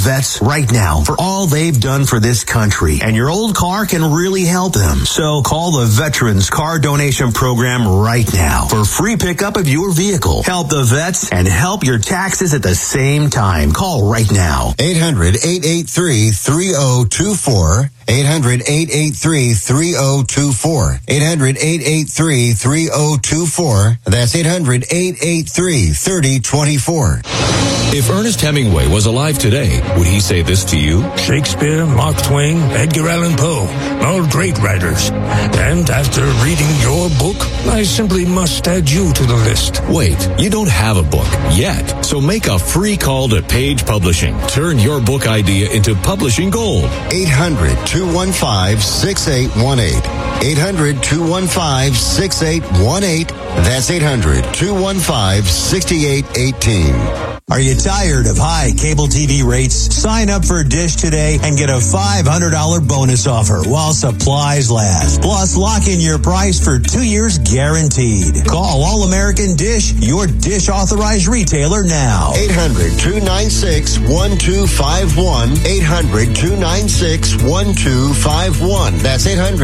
vets right now for all they've done for this country, and your old car can really help them. So call the Veterans Car Donation Program right now for free pickup of your vehicle. Help the vets and help your taxes at the same time. Call right now. 800-883-3024. 800-883-3024. 800-883-3024. That's 800-883-3024. If Ernest Hemingway was alive today, would he say this to you? Shakespeare, Mark Twain, Edgar Allan Poe, all great writers. And after reading your book, I simply must add you to the list. Wait, you don't have a book yet. So make a free call to Page Publishing. Turn your book idea into publishing gold. 800-215-6818. 800-215-6818. That's 800-215-6818. Are you tired of high cable TV rates? Sign up for Dish today and get a $500 bonus offer while supplies last. Plus, lock in your price for 2 years guaranteed. Call All American Dish, your Dish authorized retailer now. 800-296-1251. 800-296-1251. That's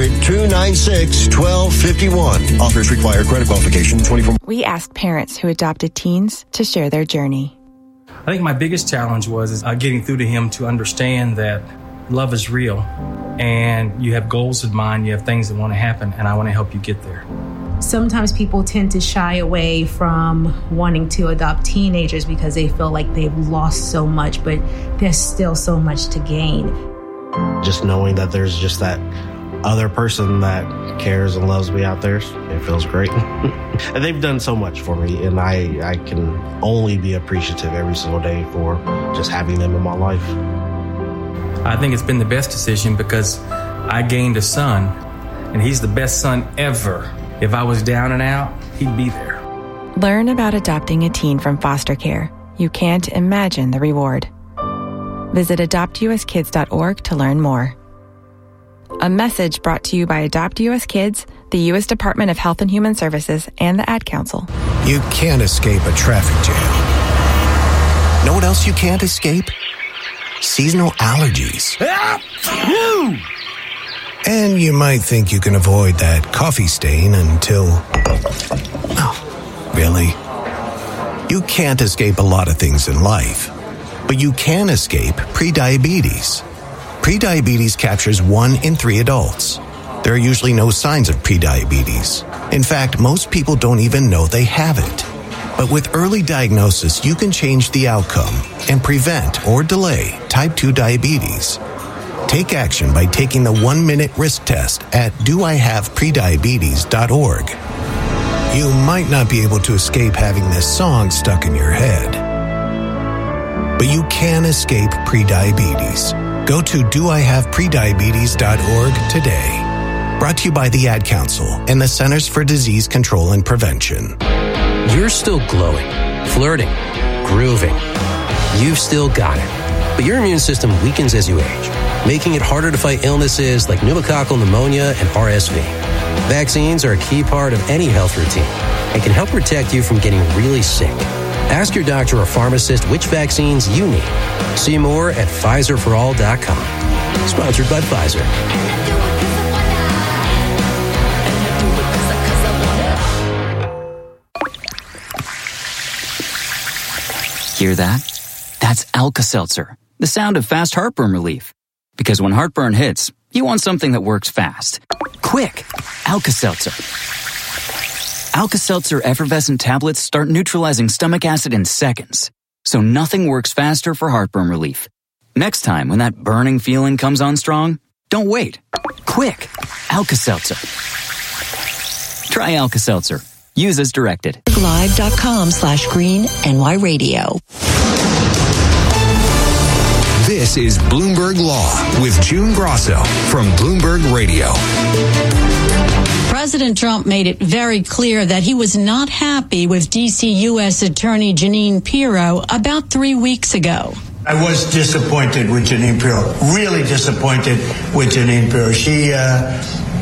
800-296-1251. Offers require credit qualification 24. We asked parents who adopted teens to share their journey. I think my biggest challenge was getting through to him to understand that love is real and you have goals in mind, you have things that want to happen, and I want to help you get there. Sometimes people tend to shy away from wanting to adopt teenagers because they feel like they've lost so much, but there's still so much to gain. Just knowing that there's just that other person that cares and loves me out there, it feels great. And they've done so much for me, and I can only be appreciative every single day for just having them in my life. I think it's been the best decision because I gained a son, and he's the best son ever. If I was down and out, he'd be there. Learn about adopting a teen from foster care. You can't imagine the reward. Visit adoptuskids.org to learn more. A message brought to you by Adopt U.S. Kids, the U.S. Department of Health and Human Services, and the Ad Council. You can't escape a traffic jam. Know what else you can't escape? Seasonal allergies. And you might think you can avoid that coffee stain until... Oh, really? You can't escape a lot of things in life, but you can escape prediabetes. Prediabetes captures 1 in 3 adults. There are usually no signs of prediabetes. In fact, most people don't even know they have it. But with early diagnosis, you can change the outcome and prevent or delay type 2 diabetes. Take action by taking the 1-minute risk test at doihaveprediabetes.org. You might not be able to escape having this song stuck in your head, but you can escape prediabetes. Go to doihaveprediabetes.org today. Brought to you by the Ad Council and the Centers for Disease Control and Prevention. You're still glowing, flirting, grooving. You've still got it. But your immune system weakens as you age, making it harder to fight illnesses like pneumococcal pneumonia and RSV. Vaccines are a key part of any health routine and can help protect you from getting really sick. Ask your doctor or pharmacist which vaccines you need. See more at PfizerForAll.com. Sponsored by Pfizer. Hear that? That's Alka-Seltzer, the sound of fast heartburn relief. Because when heartburn hits, you want something that works fast. Quick! Alka-Seltzer. Alka-Seltzer effervescent tablets start neutralizing stomach acid in seconds. So nothing works faster for heartburn relief. Next time when that burning feeling comes on strong, don't wait. Quick! Alka-Seltzer. Try Alka-Seltzer. Use as directed. Live.com/green-NY-radio. This is Bloomberg Law with June Grosso from Bloomberg Radio. President Trump made it very clear that he was not happy with D.C. U.S. Attorney Jeanine Pirro about 3 weeks ago. I was disappointed with Jeanine Pirro, really disappointed with Jeanine Pirro.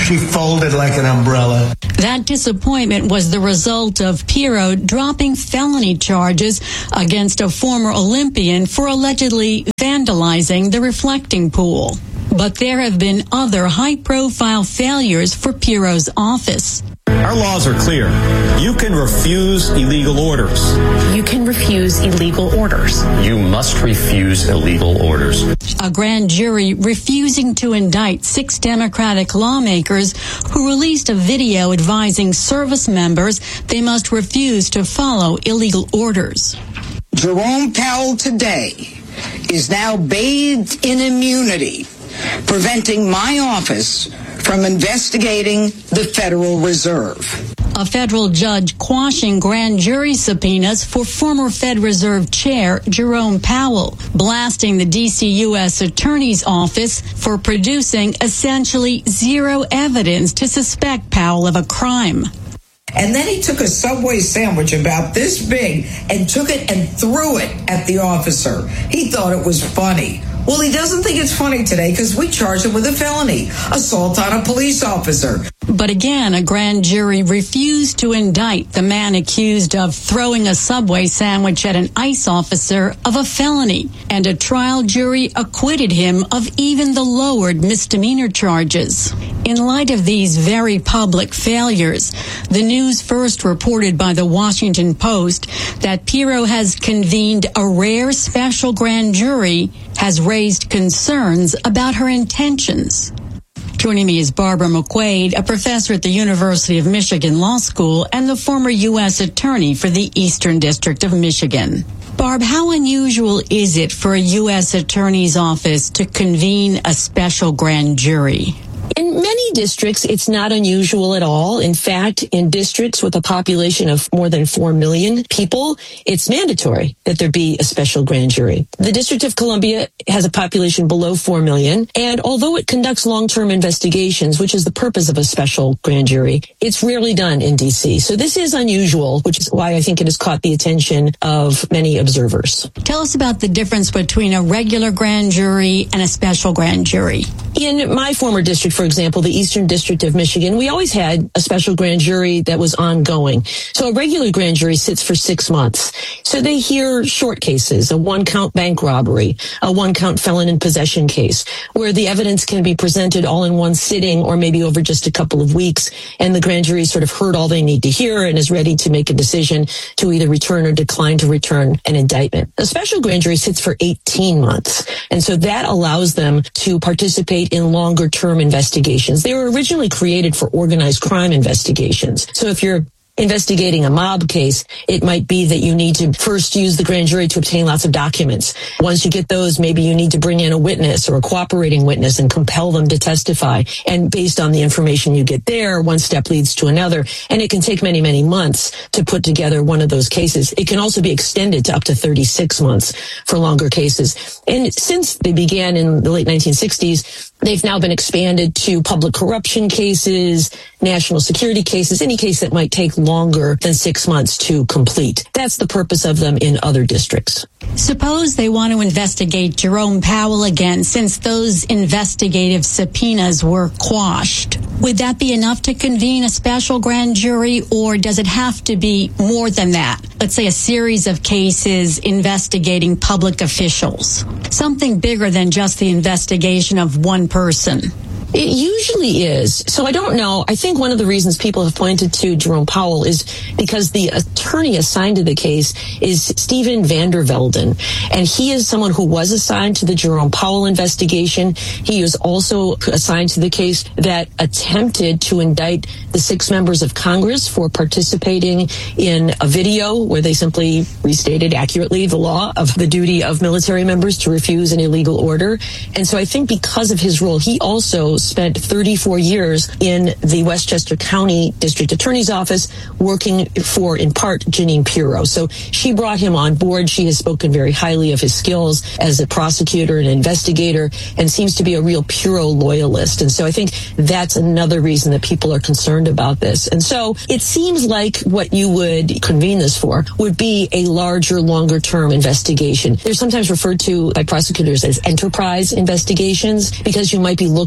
She folded like an umbrella. That disappointment was the result of Pirro dropping felony charges against a former Olympian for allegedly vandalizing the reflecting pool. But there have been other high-profile failures for Pirro's office. Our laws are clear. You can refuse illegal orders. You can refuse illegal orders. You must refuse illegal orders. A grand jury refusing to indict 6 Democratic lawmakers who released a video advising service members they must refuse to follow illegal orders. Jerome Powell today is now bathed in immunity, preventing my office from investigating the Federal Reserve. A federal judge quashing grand jury subpoenas for former Fed Reserve Chair Jerome Powell, blasting the D.C. U.S. Attorney's Office for producing essentially zero evidence to suspect Powell of a crime. And then he took a Subway sandwich about this big and took it and threw it at the officer. He thought it was funny. Well, he doesn't think it's funny today because we charged him with a felony, assault on a police officer. But again, a grand jury refused to indict the man accused of throwing a Subway sandwich at an ICE officer of a felony, and a trial jury acquitted him of even the lowered misdemeanor charges. In light of these very public failures, the news first reported by the Washington Post that Pirro has convened a rare special grand jury has raised concerns about her intentions. Joining me is Barbara McQuaid, a professor at the University of Michigan Law School and the former U.S. Attorney for the Eastern District of Michigan. Barb, how unusual is it for a U.S. Attorney's office to convene a special grand jury? In many districts, it's not unusual at all. In fact, in districts with a population of more than 4 million people, it's mandatory that there be a special grand jury. The District of Columbia has a population below 4 million, and although it conducts long-term investigations, which is the purpose of a special grand jury, it's rarely done in D.C. So this is unusual, which is why I think it has caught the attention of many observers. Tell us about the difference between a regular grand jury and a special grand jury. In my former district, for example, the Eastern District of Michigan, we always had a special grand jury that was ongoing. So a regular grand jury sits for 6 months. So they hear short cases, a 1-count bank robbery, a 1-count felon in possession case, where the evidence can be presented all in one sitting or maybe over just a couple of weeks, and the grand jury sort of heard all they need to hear and is ready to make a decision to either return or decline to return an indictment. A special grand jury sits for 18 months, and so that allows them to participate in longer-term investigations. They were originally created for organized crime investigations. So if you're investigating a mob case, it might be that you need to first use the grand jury to obtain lots of documents. Once you get those, maybe you need to bring in a witness or a cooperating witness and compel them to testify. And based on the information you get there, one step leads to another. And it can take many, many months to put together one of those cases. It can also be extended to up to 36 months for longer cases. And since they began in the late 1960s, they've now been expanded to public corruption cases, national security cases, any case that might take longer than 6 months to complete. That's the purpose of them in other districts. Suppose they want to investigate Jerome Powell again, since those investigative subpoenas were quashed. Would that be enough to convene a special grand jury, or does it have to be more than that? Let's say a series of cases investigating public officials. Something bigger than just the investigation of one person. It usually is. So I don't know. I think one of the reasons people have pointed to Jerome Powell is because the attorney assigned to the case is Steven Vander Velden. And he is someone who was assigned to the Jerome Powell investigation. He was also assigned to the case that attempted to indict the 6 members of Congress for participating in a video where they simply restated accurately the law of the duty of military members to refuse an illegal order. And so I think because of his role, he also spent 34 years in the Westchester County District Attorney's Office working for, in part, Jeanine Pirro. So she brought him on board. She has spoken very highly of his skills as a prosecutor and investigator and seems to be a real Pirro loyalist. And so I think that's another reason that people are concerned about this. And so it seems like what you would convene this for would be a larger, longer-term investigation. They're sometimes referred to by prosecutors as enterprise investigations because you might be looking at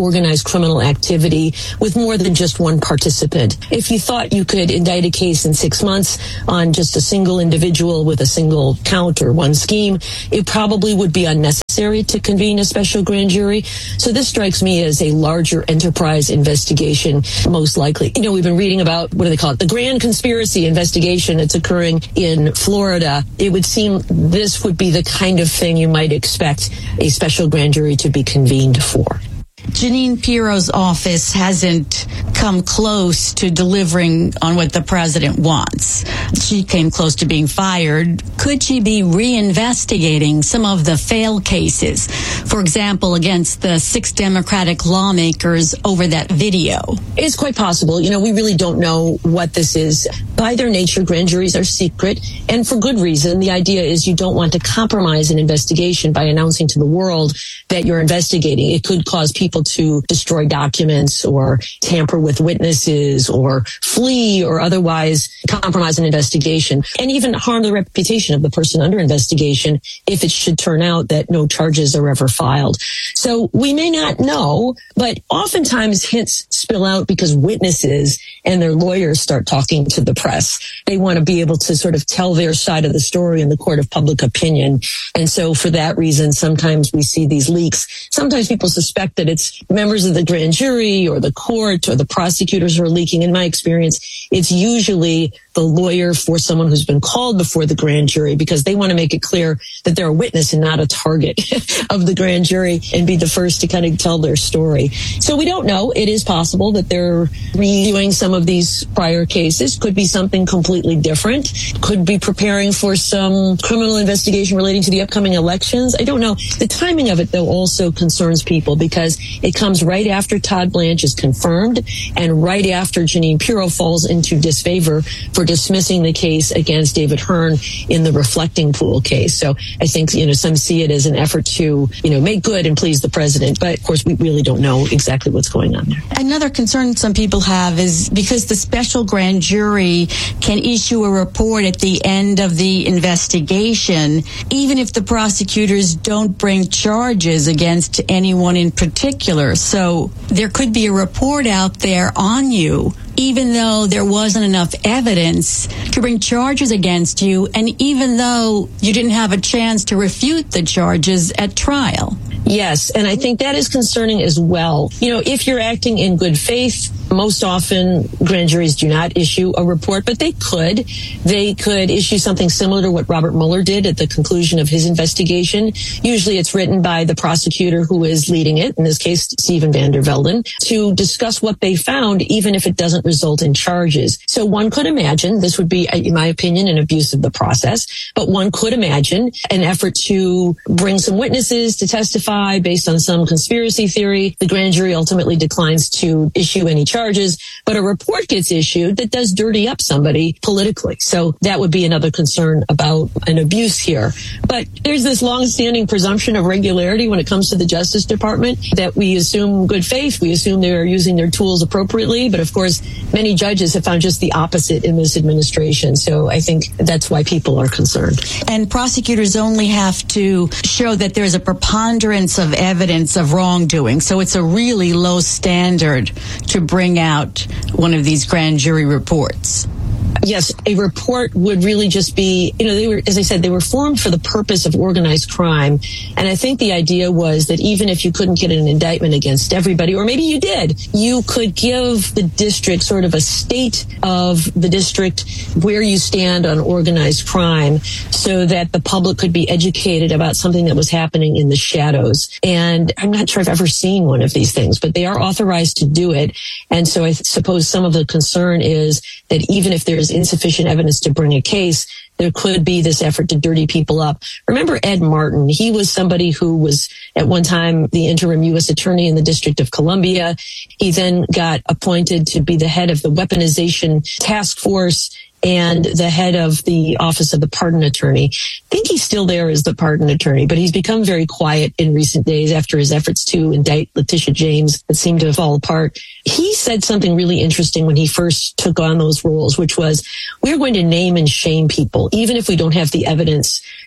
organized criminal activity with more than just one participant. If you thought you could indict a case in 6 months on just a single individual with a single count or one scheme, it probably would be unnecessary to convene a special grand jury. So this strikes me as a larger enterprise investigation, most likely. You know, we've been reading about, what do they call it? The grand conspiracy investigation that's occurring in Florida. It would seem this would be the kind of thing you might expect a special grand jury to be convened for. Jeanine Pirro's office hasn't come close to delivering on what the president wants. She came close to being fired. Could she be reinvestigating some of the failed cases? For example, against the 6 Democratic lawmakers over that video. It's quite possible. You know, we really don't know what this is. By their nature, grand juries are secret, and for good reason. The idea is you don't want to compromise an investigation by announcing to the world that you're investigating. It could cause people to destroy documents or tamper with witnesses or flee or otherwise compromise an investigation, and even harm the reputation of the person under investigation if it should turn out that no charges are ever filed. So we may not know, but oftentimes hints spill out because witnesses and their lawyers start talking to the press. They want to be able to sort of tell their side of the story in the court of public opinion. And so for that reason, sometimes we see these leaks. Sometimes people suspect that it's members of the grand jury or the court or the prosecutors who are leaking. In my experience, it's usually the lawyer for someone who's been called before the grand jury because they want to make it clear that they're a witness and not a target of the grand jury and be the first to kind of tell their story. So we don't know. It is possible that they're reviewing some of these prior cases. Could be something completely different. Could be preparing for some criminal investigation relating to the upcoming elections. I don't know. The timing of it, though, also concerns people because it comes right after Todd Blanche is confirmed and right after Jeanine Pirro falls into disfavor for dismissing the case against David Hearn in the Reflecting Pool case. So I think, you know, some see it as an effort to, you know, make good and please the president. But of course, we really don't know exactly what's going on there. Another concern some people have is because the special grand jury can issue a report at the end of the investigation, even if the prosecutors don't bring charges against anyone in particular. So there could be a report out there on you, even though there wasn't enough evidence to bring charges against you, and even though you didn't have a chance to refute the charges at trial. Yes, and I think that is concerning as well. You know, if you're acting in good faith, most often grand juries do not issue a report, but they could. They could issue something similar to what Robert Mueller did at the conclusion of his investigation. Usually it's written by the prosecutor who is leading it, in this case, Steven van der Velden, to discuss what they found, even if it doesn't result in charges. So one could imagine, this would be, in my opinion, an abuse of the process, but one could imagine an effort to bring some witnesses to testify based on some conspiracy theory. The grand jury ultimately declines to issue any charges, but a report gets issued that does dirty up somebody politically. So that would be another concern about an abuse here. But there's this long-standing presumption of regularity when it comes to the Justice Department, that we assume good faith, we assume they're using their tools appropriately, but of course, many judges have found just the opposite in this administration. So I think that's why people are concerned. And prosecutors only have to show that there's a preponderance of evidence of wrongdoing. So it's a really low standard to bring out one of these grand jury reports. Yes, a report would really just be, you know, they were, as I said, they were formed for the purpose of organized crime. And I think the idea was that even if you couldn't get an indictment against everybody, or maybe you did, you could give the district sort of a state of the district where you stand on organized crime so that the public could be educated about something that was happening in the shadows. And I'm not sure I've ever seen one of these things, but they are authorized to do it. And so I suppose some of the concern is that even if there's insufficient evidence to bring a case, there could be this effort to dirty people up. Remember Ed Martin? He was somebody who was at one time the interim U.S. attorney in the District of Columbia. He then got appointed to be the head of the weaponization task force and the head of the Office of the Pardon Attorney. I think he's still there as the pardon attorney, but he's become very quiet in recent days after his efforts to indict Letitia James that seemed to fall apart. He said something really interesting when he first took on those roles, which was, we're going to name and shame people, even if we don't have the evidence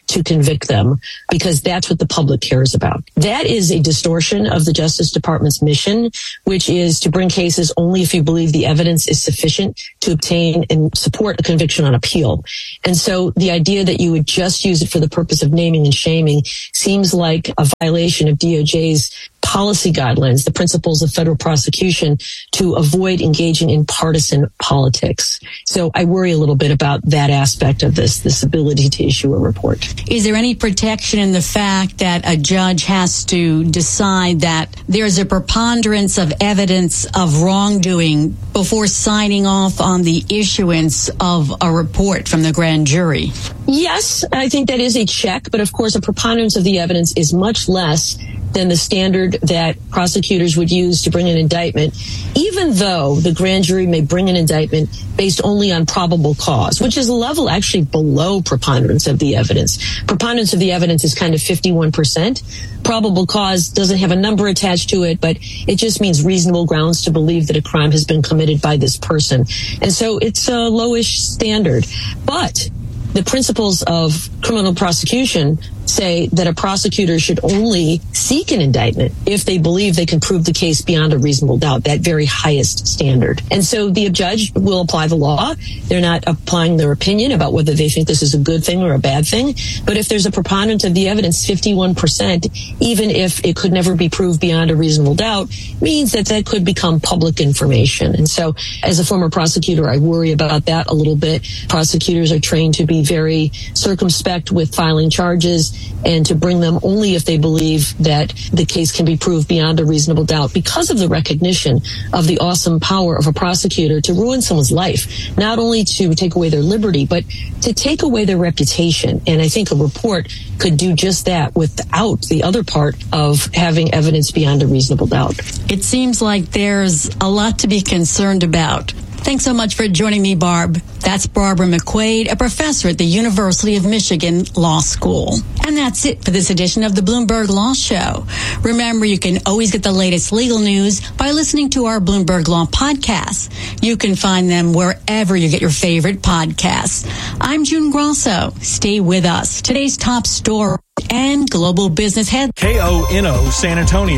to convict them because that's what the public cares about. That is a distortion of the Justice Department's mission, which is to bring cases only if you believe the evidence is sufficient to obtain and support a conviction on appeal. And so the idea that you would just use it for the purpose of naming and shaming seems like a violation of DOJ's policy guidelines, the principles of federal prosecution, to avoid engaging in partisan politics. So I worry a little bit about that aspect of this ability to issue a report. Is there any protection in the fact that a judge has to decide that there's a preponderance of evidence of wrongdoing before signing off on the issuance of a report from the grand jury? Yes, I think that is a check, but of course a preponderance of the evidence is much less than the standard that prosecutors would use to bring an indictment, even though the grand jury may bring an indictment based only on probable cause, which is a level actually below preponderance of the evidence. Preponderance of the evidence is kind of 51%. Probable cause doesn't have a number attached to it, but it just means reasonable grounds to believe that a crime has been committed by this person. And so it's a lowish standard. But the principles of criminal prosecution say that a prosecutor should only seek an indictment if they believe they can prove the case beyond a reasonable doubt, that very highest standard. And so the judge will apply the law. They're not applying their opinion about whether they think this is a good thing or a bad thing. But if there's a preponderance of the evidence, 51%, even if it could never be proved beyond a reasonable doubt, means that that could become public information. And so as a former prosecutor, I worry about that a little bit. Prosecutors are trained to be very circumspect with filing charges and to bring them only if they believe that the case can be proved beyond a reasonable doubt because of the recognition of the awesome power of a prosecutor to ruin someone's life, not only to take away their liberty, but to take away their reputation. And I think a report could do just that without the other part of having evidence beyond a reasonable doubt. It seems like there's a lot to be concerned about. Thanks so much for joining me, Barb. That's Barbara McQuaid, a professor at the University of Michigan Law School. And that's it for this edition of the Bloomberg Law Show. Remember, you can always get the latest legal news by listening to our Bloomberg Law podcasts. You can find them wherever you get your favorite podcasts. I'm June Grosso. Stay with us. Today's top story and global business head. KONO San Antonio,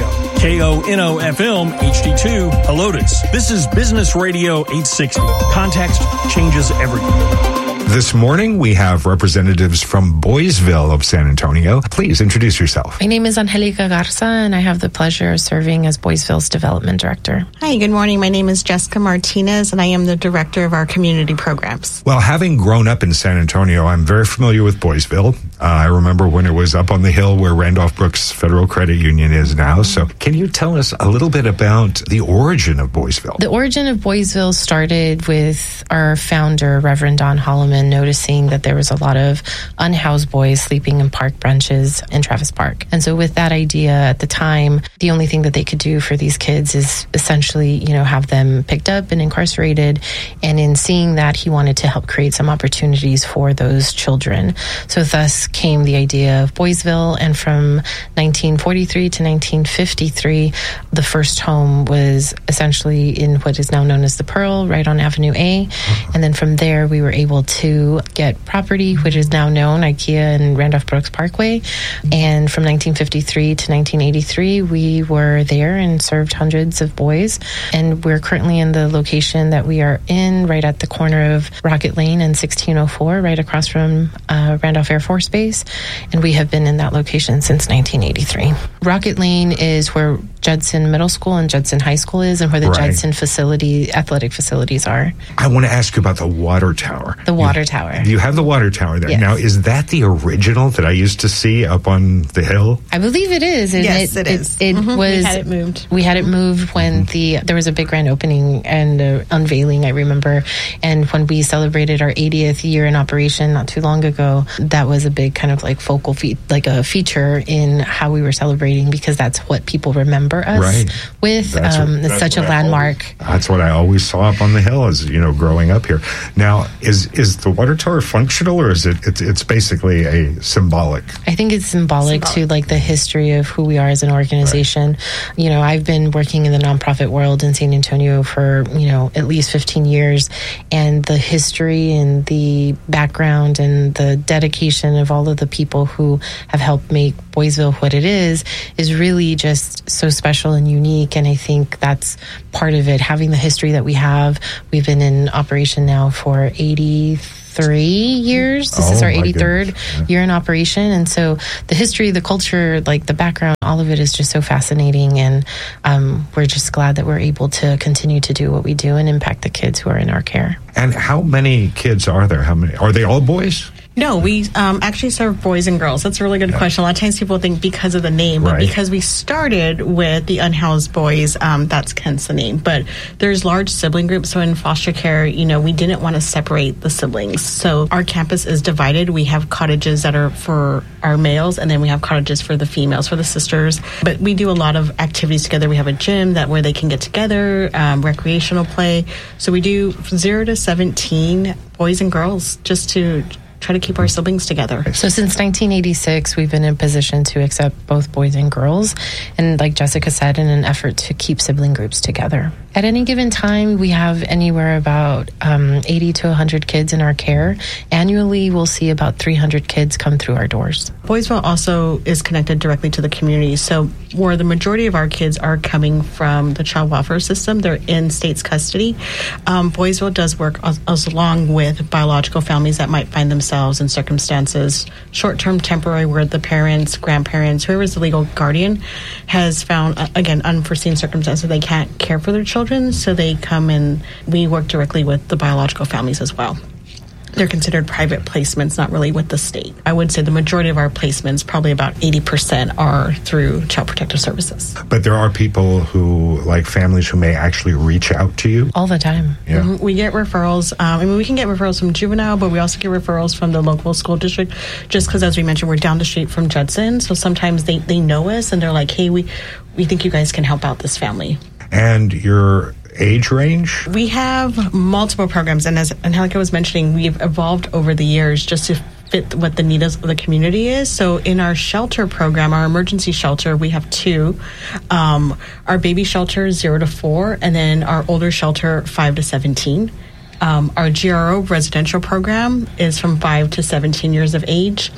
KONO FM HD2 Helotes. This is Business Radio 860. Context changes everything. This morning, we have representatives from Boysville of San Antonio. Please introduce yourself. My name is Angelica Garza, and I have the pleasure of serving as Boysville's Development Director. Hi, good morning. My name is Jessica Martinez, and I am the Director of our Community Programs. Well, having grown up in San Antonio, I'm very familiar with Boysville. I remember when it was up on the hill where Randolph Brooks Federal Credit Union is now. So can you tell us a little bit about the origin of Boysville? The origin of Boysville started with our founder, Reverend Don Holloman, noticing that there was a lot of unhoused boys sleeping in park benches in Travis Park. And so with that idea at the time, the only thing that they could do for these kids is essentially, have them picked up and incarcerated. And in seeing that, he wanted to help create some opportunities for those children. So thus came the idea of Boysville. And from 1943 to 1953, the first home was essentially in what is now known as the Pearl, right on Avenue A. And then from there, we were able to get property, which is now known IKEA and Randolph Brooks Parkway. And from 1953 to 1983, we were there and served hundreds of boys. And we're currently in the location that we are in, right at the corner of Rocket Lane and 1604, right across from Randolph Air Force Base. And we have been in that location since 1983. Rocket Lane is where Judson Middle School and Judson High School is, and where the Judson athletic facilities are. I want to ask you about the water tower. The water tower. You have the water tower there. Yes. Now, is that the original that I used to see up on the hill? I believe it is. Yes, it is. It was. We had it moved. We had it moved when there was a big grand opening and unveiling, I remember. And when we celebrated our 80th year in operation not too long ago, that was a big kind of like focal a feature in how we were celebrating, because that's what people remember us with. It's such a landmark. That's what I always saw up on the hill as, growing up here. Now, is the water tower functional, or is it's basically a symbolic? I think it's symbolic to like the history of who we are as an organization. Right. You know, I've been working in the nonprofit world in San Antonio for, at least 15 years, and the history and the background and the dedication of all of the people who have helped make Boysville what it is really just so special and unique. And I think that's part of it, having the history that we have. We've been in operation now for 83 years. This is our 83rd year in operation. And so the history, the culture, like the background, all of it is just so fascinating. And we're just glad that we're able to continue to do what we do and impact the kids who are in our care. And how many kids are there? How many? Are they all boys? No, we actually serve boys and girls. That's a really good question. A lot of times people think because of the name, but because we started with the unhoused boys, that's hence the name. But there's large sibling groups. So in foster care, we didn't want to separate the siblings. So our campus is divided. We have cottages that are for our males, and then we have cottages for the females, for the sisters. But we do a lot of activities together. We have a gym where they can get together, recreational play. So we do 0 to 17 boys and girls just to try to keep our siblings together. So since 1986, we've been in position to accept both boys and girls. And like Jessica said, in an effort to keep sibling groups together. At any given time, we have anywhere about 80 to 100 kids in our care. Annually, we'll see about 300 kids come through our doors. Boysville also is connected directly to the community. So where the majority of our kids are coming from the child welfare system, they're in state's custody. Boysville does work along with biological families that might find themselves in circumstances, short-term, temporary, where the parents, grandparents, whoever is the legal guardian has found, again, unforeseen circumstances they can't care for their children. So they come and we work directly with the biological families as well. They're considered private placements, not really with the state. I would say the majority of our placements, probably about 80%, are through Child Protective Services. But there are people who, like families, who may actually reach out to you? All the time. Yeah. Mm-hmm. We get referrals. We can get referrals from juvenile, but we also get referrals from the local school district, just because, as we mentioned, we're down the street from Judson. So sometimes they know us and they're like, hey, we think you guys can help out this family. And your age range? We have multiple programs, and as Angelica was mentioning, we've evolved over the years just to fit what the needs of the community is. So in our shelter program, our emergency shelter, we have 2. Our baby shelter, 0 to 4, and then our older shelter, 5 to 17. Our GRO residential program is from 5 to 17 years of age.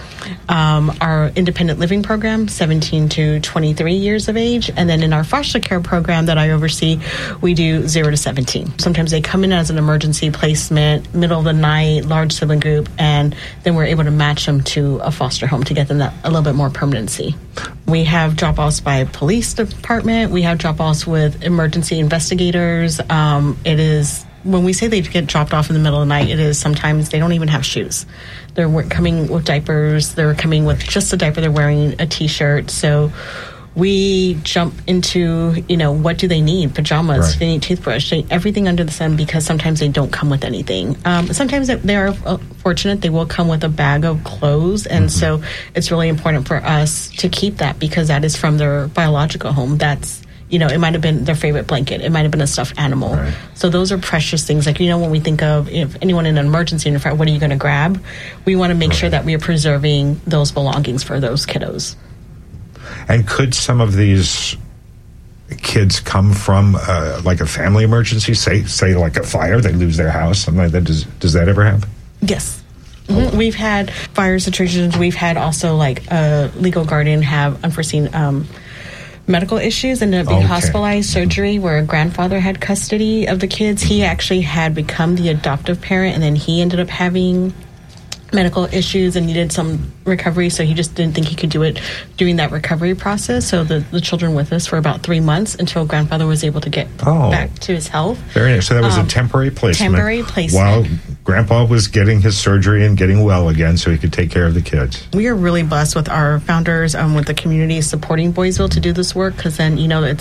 Our independent living program, 17 to 23 years of age. And then in our foster care program that I oversee, we do 0 to 17. Sometimes they come in as an emergency placement, middle of the night, large sibling group, and then we're able to match them to a foster home to get them that a little bit more permanency. We have drop-offs by police department. We have drop-offs with emergency investigators. It is... When we say they get dropped off in the middle of the night, it is sometimes they don't even have shoes. They're coming with diapers. They're coming with just a diaper. They're wearing a T-shirt. So we jump into, what do they need? Pajamas. Right. They need toothbrush. Everything under the sun, because sometimes they don't come with anything. Sometimes they are fortunate. They will come with a bag of clothes. And so it's really important for us to keep that, because that is from their biological home. That's, it might have been their favorite blanket. It might have been a stuffed animal. Right. So those are precious things. Like, when we think of if anyone in an emergency, what are you going to grab? We want to make sure that we are preserving those belongings for those kiddos. And could some of these kids come from like a family emergency, say like a fire, they lose their house, something like that? Does that ever happen? Yes. Mm-hmm. We've had fire situations. We've had also like a legal guardian have unforeseen medical issues and being hospitalized, surgery, where a grandfather had custody of the kids. He actually had become the adoptive parent, and then he ended up having medical issues and needed some recovery, so he just didn't think he could do it during that recovery process. So the children with us for about 3 months until grandfather was able to get back to his health. Very nice. So that was a temporary placement. Temporary placement. While grandpa was getting his surgery and getting well again so he could take care of the kids. We are really blessed with our founders, with the community supporting Boysville to do this work, because then,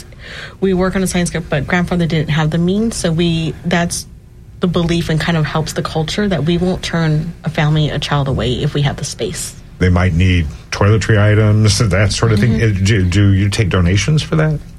we work on a science group, but grandfather didn't have the means, so that's the belief and kind of helps the culture that we won't turn a child away if we have the space. They might need toiletry items, that sort of thing. Do you take donations for that?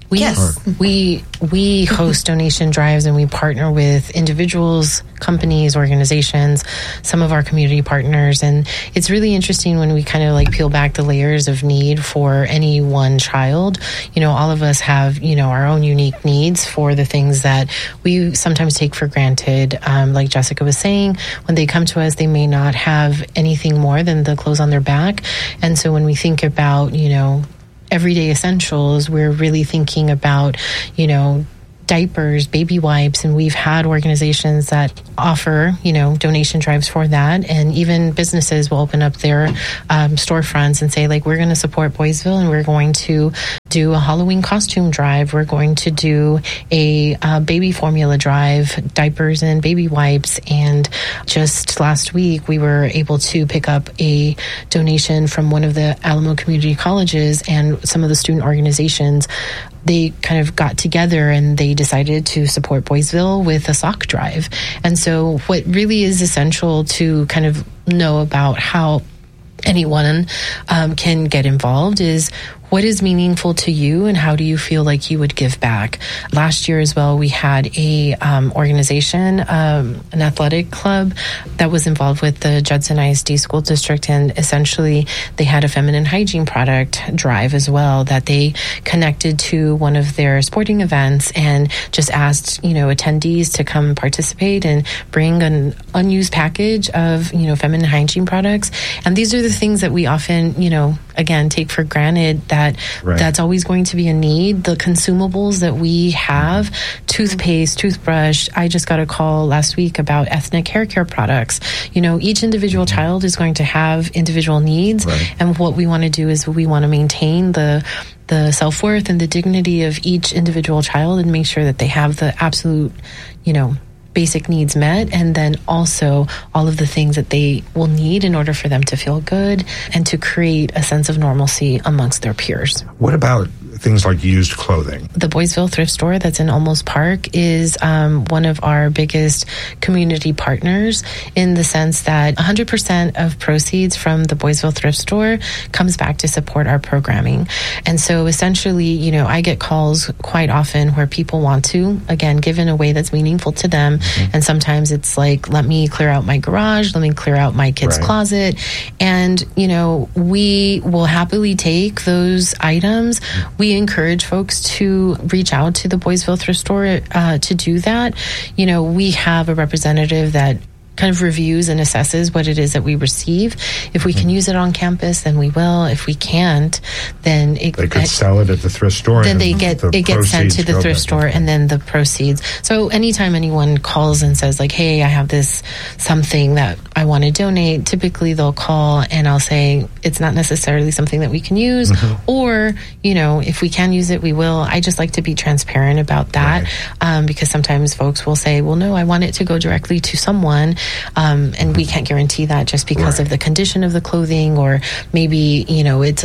We host donation drives, and we partner with individuals, companies, organizations, some of our community partners. And it's really interesting when we kind of like peel back the layers of need for any one child. You know, all of us have, you know, our own unique needs for the things that we sometimes take for granted. Like Jessica was saying, when they come to us, they may not have anything more than the clothes on their back. And so when we think about, you know, everyday essentials, we're really thinking about, you know, diapers, baby wipes, and we've had organizations that offer, you know, donation drives for that. And even businesses will open up their storefronts and say, like, we're going to support Boysville and we're going to do a Halloween costume drive. We're going to do a baby formula drive, diapers and baby wipes. And just last week, we were able to pick up a donation from one of the Alamo Community Colleges and some of the student organizations. They kind of got together and they decided to support Boysville with a sock drive. And so what really is essential to kind of know about how anyone can get involved is what is meaningful to you and how do you feel like you would give back. Last year as well, we had a organization, an athletic club that was involved with the Judson ISD School District, and essentially they had a feminine hygiene product drive as well that they connected to one of their sporting events and just asked, you know, attendees to come participate and bring an unused package of, you know, feminine hygiene products. And these are the things that we often, you know, again, take for granted that that's always going to be a need. The consumables that we have, toothpaste, toothbrush. I just got a call last week about ethnic hair care products. You know, each individual child is going to have individual needs. And what we want to do is we want to maintain the self-worth and the dignity of each individual child and make sure that they have the absolute, you know, basic needs met, and then also all of the things that they will need in order for them to feel good and to create a sense of normalcy amongst their peers. What about things like used clothing? The Boysville Thrift Store that's in Olmos Park is one of our biggest community partners in the sense that 100% of proceeds from the Boysville Thrift Store comes back to support our programming. And so essentially, you know, I get calls quite often where people want to, again, give in a way that's meaningful to them. And sometimes it's like, let me clear out my garage, let me clear out my kid's closet. And, you know, we will happily take those items. We encourage folks to reach out to the Boysville Thrift Store to do that. You know, we have a representative that kind of reviews and assesses what it is that we receive. If we can use it on campus, then we will. If we can't, then they could sell it at the thrift store. Then it gets sent to the thrift store, and then the proceeds. So anytime anyone calls and says like, "Hey, I have this something that I want to donate," typically they'll call and I'll say it's not necessarily something that we can use, or you know, if we can use it, we will. I just like to be transparent about that because sometimes folks will say, "Well, no, I want it to go directly to someone." And we can't guarantee that just because of the condition of the clothing, or maybe, you know, it's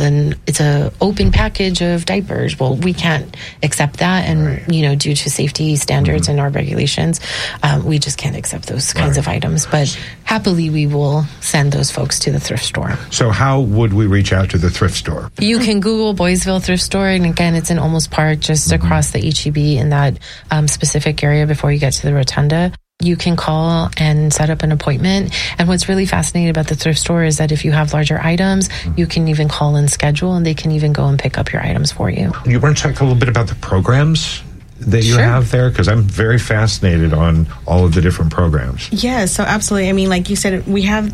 a open package of diapers. Well, we can't accept that. And, you know, due to safety standards and our regulations, we just can't accept those kinds of items. But happily, we will send those folks to the thrift store. So how would we reach out to the thrift store? You can Google Boysville Thrift Store. And again, it's in Olmos Park, just across the HEB in that specific area before you get to the rotunda. You can call and set up an appointment. And what's really fascinating about the thrift store is that if you have larger items, you can even call and schedule, and they can even go and pick up your items for you. You want to talk a little bit about the programs that you have there? Because I'm very fascinated on all of the different programs. Yeah, so absolutely. I mean, like you said, we have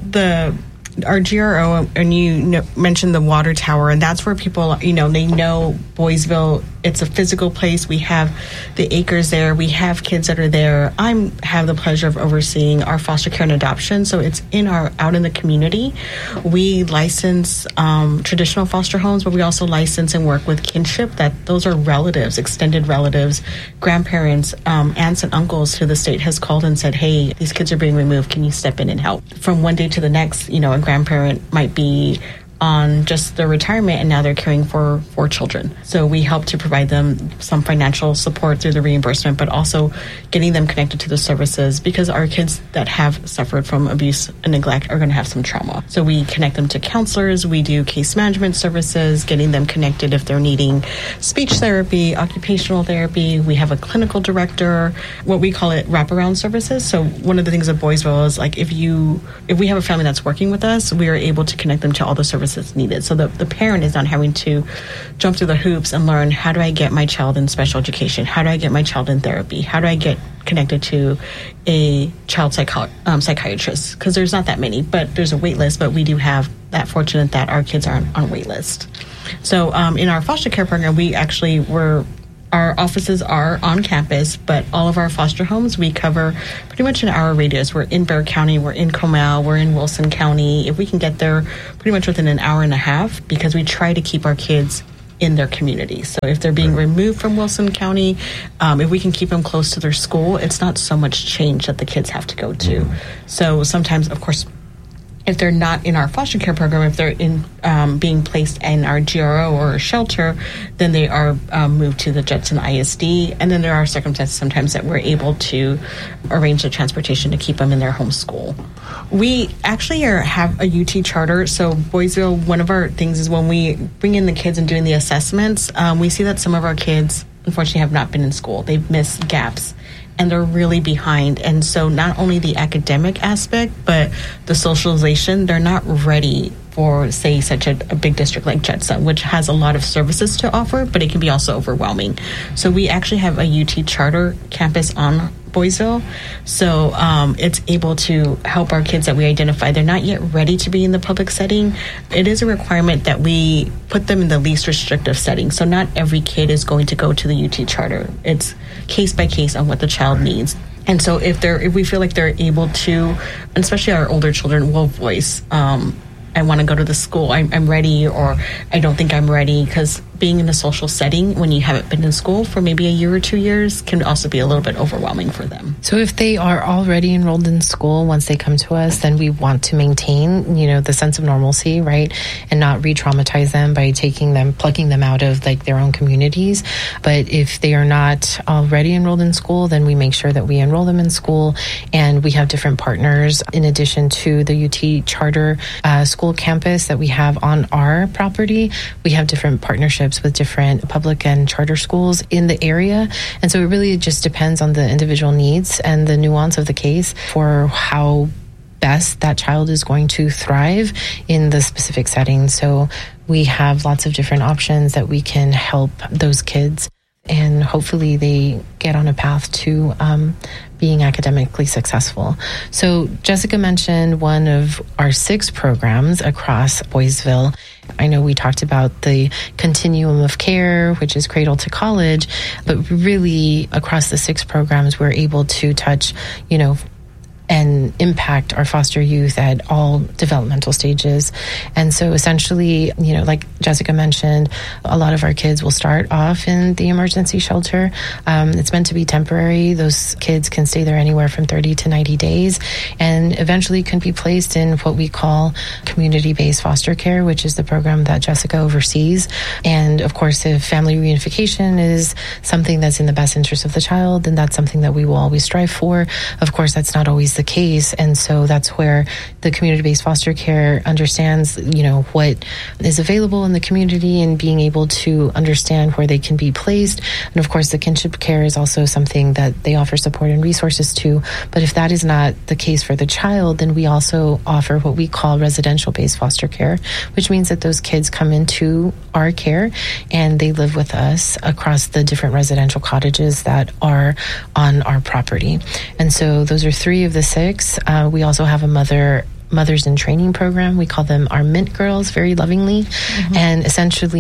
our GRO, and you mentioned the water tower, and that's where people, you know, they know Boysville. It's a physical place. We have the acres there. We have kids that are there. I have the pleasure of overseeing our foster care and adoption, so it's out in the community. We license traditional foster homes, but we also license and work with kinship. Those are relatives, extended relatives, grandparents, aunts and uncles who the state has called and said, "Hey, these kids are being removed. Can you step in and help?" From one day to the next, you know, a grandparent might be on just their retirement, and now they're caring for 4 children. So we help to provide them some financial support through the reimbursement, but also getting them connected to the services, because our kids that have suffered from abuse and neglect are going to have some trauma. So we connect them to counselors. We do case management services, getting them connected if they're needing speech therapy, occupational therapy. We have a clinical director, what we call it wraparound services. So one of the things at Boysville is, like, if we have a family that's working with us, we are able to connect them to all the services needed. So the parent is not having to jump through the hoops and learn, how do I get my child in special education? How do I get my child in therapy? How do I get connected to a child psychiatrist? Because there's not that many, but there's a wait list. But we do have that fortunate that our kids are on wait list. So in our foster care program, our offices are on campus, but all of our foster homes, we cover pretty much an hour radius. We're in Bexar County, we're in Comal, we're in Wilson County. If we can get there pretty much within an hour and a half, because we try to keep our kids in their community. So if they're being removed from Wilson County, if we can keep them close to their school, it's not so much change that the kids have to go to. So sometimes, of course, if they're not in our foster care program, if they're in being placed in our GRO or shelter, then they are moved to the Judson ISD. And then there are circumstances sometimes that we're able to arrange the transportation to keep them in their home school. We actually have a UT charter. So Boysville, one of our things is when we bring in the kids and doing the assessments, we see that some of our kids, unfortunately, have not been in school. They've missed gaps, and they're really behind. And so not only the academic aspect, but the socialization, they're not ready for, say, such a big district like Judson, which has a lot of services to offer, but it can be also overwhelming. So we actually have a UT charter campus on Boysville. So it's able to help our kids that we identify. They're not yet ready to be in the public setting. It is a requirement that we put them in the least restrictive setting. So not every kid is going to go to the UT charter. It's case by case on what the child needs. And so if we feel like they're able to, and especially our older children, will voice, I want to go to the school, I'm ready, or I don't think I'm ready, because being in a social setting when you haven't been in school for maybe a year or 2 years can also be a little bit overwhelming for them. So if they are already enrolled in school, once they come to us, then we want to maintain, the sense of normalcy, right? And not re-traumatize them by plugging them out of their own communities. But if they are not already enrolled in school, then we make sure that we enroll them in school. And we have different partners in addition to the UT charter school campus that we have on our property. We have different partnerships with different public and charter schools in the area. And so it really just depends on the individual needs and the nuance of the case for how best that child is going to thrive in the specific setting. So we have lots of different options that we can help those kids, and hopefully they get on a path to being academically successful. So Jessica mentioned one of our 6 programs across Boysville. I know we talked about the continuum of care, which is cradle to college, but really across the 6 programs, we're able to touch, and impact our foster youth at all developmental stages. And so essentially, like Jessica mentioned, a lot of our kids will start off in the emergency shelter. It's meant to be temporary. Those kids can stay there anywhere from 30 to 90 days and eventually can be placed in what we call community-based foster care, which is the program that Jessica oversees. And of course, if family reunification is something that's in the best interest of the child, then that's something that we will always strive for. Of course, that's not always the case, and so that's where the community-based foster care understands, what is available in the community and being able to understand where they can be placed. And of course, the kinship care is also something that they offer support and resources to. But if that is not the case for the child, then we also offer what we call residential-based foster care, which means that those kids come into our care and they live with us across the different residential cottages that are on our property. And so those are 3 of the 6. We also have a mothers in training program. We call them our Mint Girls very lovingly. Mm-hmm. And essentially,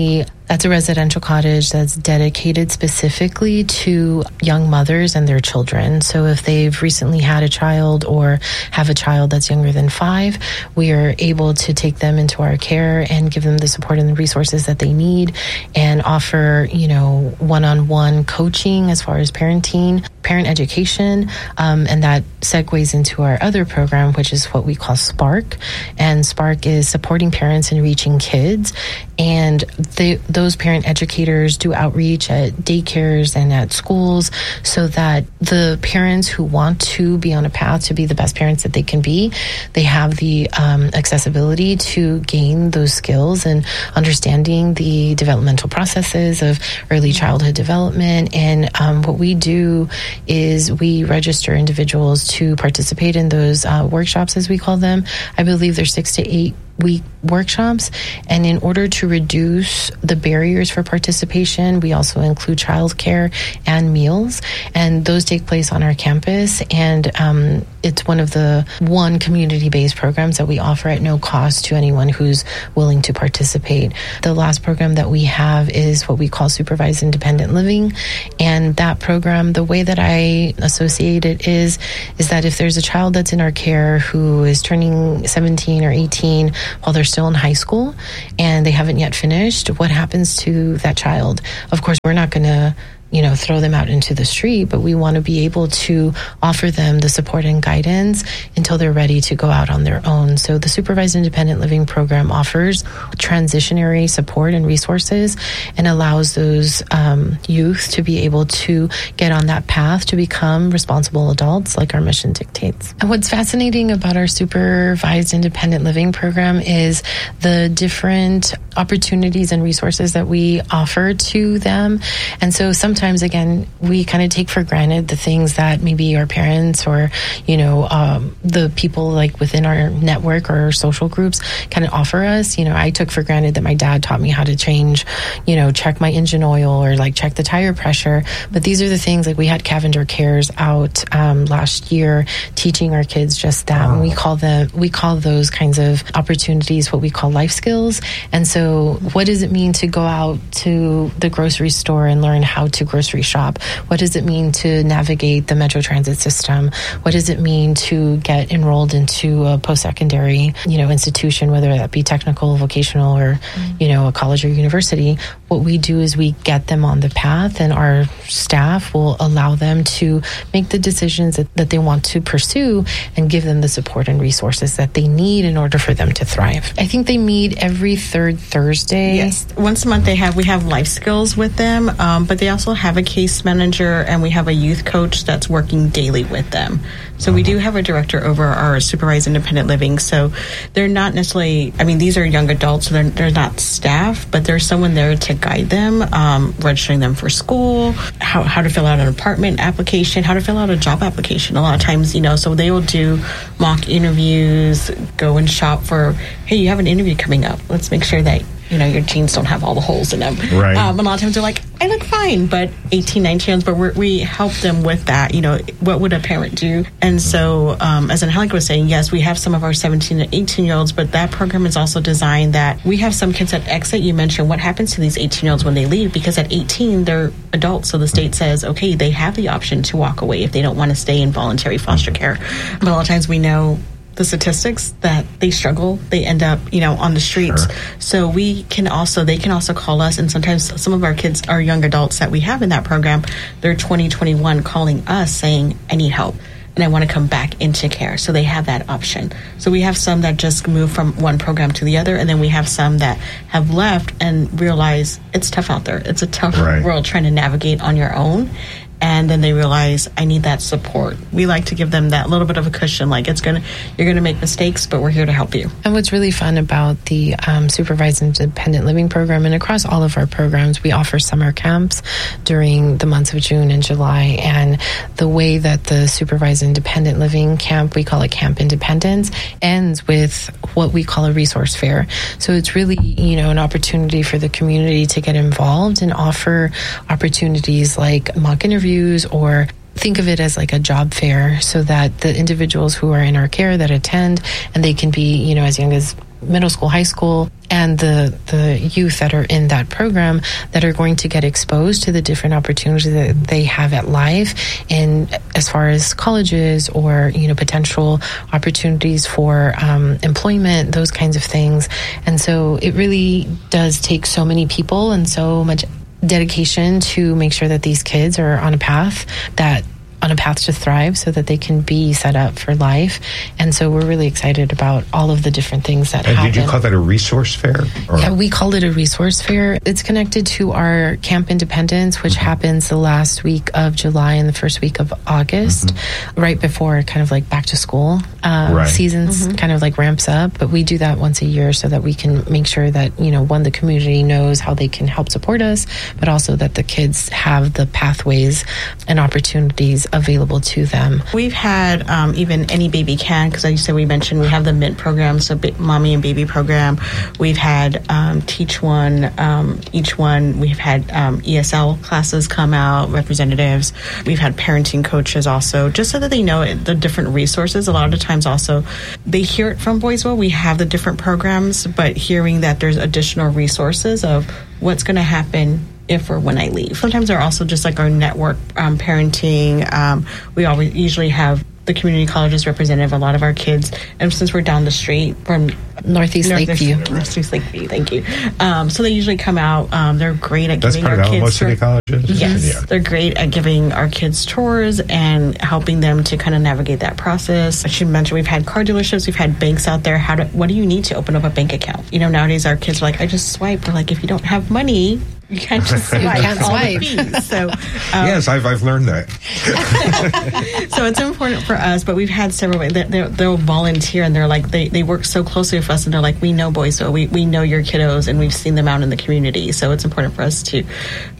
That's a residential cottage that's dedicated specifically to young mothers and their children. So if they've recently had a child or have a child that's younger than 5, we are able to take them into our care and give them the support and the resources that they need and offer, one-on-one coaching as far as parenting, parent education, and that segues into our other program, which is what we call Spark. And Spark is supporting parents in reaching kids. And those parent educators do outreach at daycares and at schools so that the parents who want to be on a path to be the best parents that they can be, they have the accessibility to gain those skills and understanding the developmental processes of early childhood development. And what we do is we register individuals to participate in those workshops, as we call them. I believe they're 6 to 8 week workshops, and in order to reduce the barriers for participation, we also include childcare and meals, and those take place on our campus. And it's one of the community-based programs that we offer at no cost to anyone who's willing to participate. The last program that we have is what we call Supervised Independent Living, and that program, the way that I associate it is that if there's a child that's in our care who is turning 17 or 18 while they're still in high school and they haven't yet finished, what happens to that child? Of course, we're not going to throw them out into the street, but we want to be able to offer them the support and guidance until they're ready to go out on their own. So the Supervised Independent Living Program offers transitionary support and resources and allows those youth to be able to get on that path to become responsible adults like our mission dictates. And what's fascinating about our Supervised Independent Living Program is the different opportunities and resources that we offer to them. And so sometimes, again, we kind of take for granted the things that maybe our parents or, the people like within our network or our social groups kind of offer us. I took for granted that my dad taught me how to change, check my engine oil or like check the tire pressure. But these are the things, like we had Cavender Cares out last year teaching our kids just that. Wow. And we call those kinds of opportunities what we call life skills. And so what does it mean to go out to the grocery store and learn how to grocery shop? What does it mean to navigate the Metro Transit system? What does it mean to get enrolled into a post-secondary, institution, whether that be technical, vocational, or, a college or university? What we do is we get them on the path, and our staff will allow them to make the decisions that they want to pursue and give them the support and resources that they need in order for them to thrive. I think they meet every third Thursday. Yes. Once a month we have life skills with them, but they also have a case manager, and we have a youth coach that's working daily with them. So we do have a director over our Supervised Independent Living. So they're not necessarily, these are young adults, so they're not staff, but there's someone there to guide them, registering them for school, how to fill out an apartment application, how to fill out a job application. A lot of times, so they will do mock interviews, go and shop for, hey, you have an interview coming up. Let's make sure that your jeans don't have all the holes in them. Right. A lot of times they're like, I look fine, but 18, 19 but we help them with that. What would a parent do? And so, as Angelica was saying, yes, we have some of our 17 and 18-year-olds, but that program is also designed that we have some kids that exit. You mentioned what happens to these 18-year-olds when they leave, because at 18, they're adults. So the state says, okay, they have the option to walk away if they don't want to stay in voluntary foster care. But a lot of times we know the statistics that they struggle, they end up, on the streets. Sure. So they can also call us, and sometimes some of our kids are young adults that we have in that program. They're 20, 21 calling us saying, I need help and I want to come back into care. So they have that option. So we have some that just move from one program to the other, and then we have some that have left and realize it's tough out there. It's a tough world trying to navigate on your own. And then they realize, I need that support. We like to give them that little bit of a cushion, like you're going to make mistakes, but we're here to help you. And what's really fun about the Supervised Independent Living Program, and across all of our programs, we offer summer camps during the months of June and July. And the way that the Supervised Independent Living Camp, we call it Camp Independence, ends with what we call a resource fair. So it's really, an opportunity for the community to get involved and offer opportunities like mock interviews, or think of it as like a job fair, so that the individuals who are in our care that attend, and they can be, as young as middle school, high school, and the youth that are in that program that are going to get exposed to the different opportunities that they have at life, in as far as colleges or potential opportunities for employment, those kinds of things. And so it really does take so many people and so much dedication to make sure that these kids are on a path to thrive so that they can be set up for life. And so we're really excited about all of the different things that happen. And did you call that a resource fair? Yeah, we called it a resource fair. It's connected to our Camp Independence, which happens the last week of July and the first week of August, right before kind of like back to school seasons kind of like ramps up. But we do that once a year so that we can make sure that, one, the community knows how they can help support us, but also that the kids have the pathways and opportunities available to them. We've had even Any Baby Can, because like you said, we mentioned we have the MINT program, so mommy and baby program. We've had Teach One, Each One. We've had ESL classes come out, representatives. We've had parenting coaches also, just so that they know the different resources. A lot of the times also, they hear it from Boysville. We have the different programs, but hearing that there's additional resources of what's going to happen if or when I leave. Sometimes they're also just like our network parenting. We always usually have the community colleges representative, a lot of our kids, and since we're down the street from Northeast Lakeview, thank you. So they usually come out. They're great at giving our kids. That's part of Alamo City Colleges? Yes, they're great at giving our kids tours and helping them to kind of navigate that process. I should mention we've had car dealerships, we've had banks out there. What do you need to open up a bank account? Nowadays our kids are like, I just swipe. We're like, if you don't have money, you can't just swipe. You can't swipe. So, yes, I've learned that. So it's important for us, but we've had several. They'll volunteer, and they're like they work so closely with us, and they're like, we know Boysville, we know your kiddos, and we've seen them out in the community. So it's important for us to